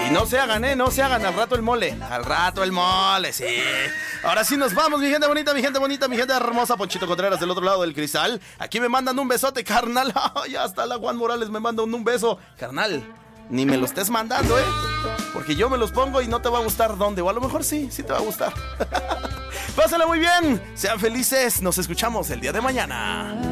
Y no se hagan, no se hagan, al rato el mole, sí. Ahora sí nos vamos, mi gente bonita, mi gente bonita, mi gente hermosa. Ponchito Contreras del otro lado del cristal. Aquí me mandan un besote, carnal. Ay, hasta la Juan Morales me manda un beso. Carnal, ni me lo estés mandando, porque yo me los pongo y no te va a gustar dónde. O a lo mejor sí te va a gustar. Pásenla muy bien, sean felices. Nos escuchamos el día de mañana.